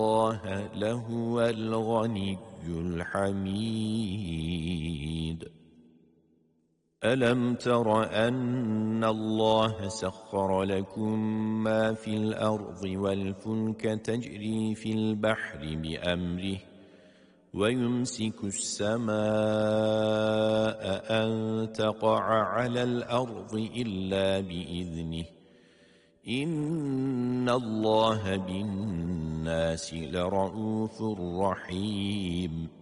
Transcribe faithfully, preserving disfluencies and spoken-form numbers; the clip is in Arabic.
الله لهو الغني الحميد. ألم تر أن الله سخر لكم ما في الأرض والفلك تجري في البحر بأمره ويمسك السماء أن تقع على الأرض إلا بإذنه إن الله بالناس لرءوف رحيم.